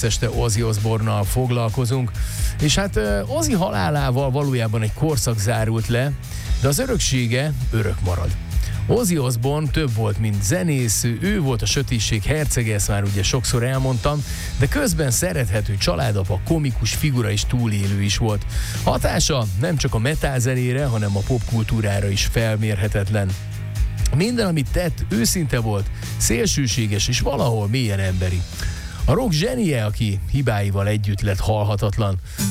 este Ozzy Osbourne-nal foglalkozunk, és hát Ozzy halálával valójában egy korszak zárult le, de az öröksége örök marad. Ozzy Osbourne több volt, mint zenész, ő volt a sötétség hercege, ezt már ugye sokszor elmondtam, de közben szerethető családapa, komikus figura és túlélő is volt. Hatása nem csak a metal zenére, hanem a popkultúrára is felmérhetetlen. Minden, amit tett, őszinte volt, szélsőséges és valahol mélyen emberi. A rock zsenie, aki hibáival együtt lett halhatatlan.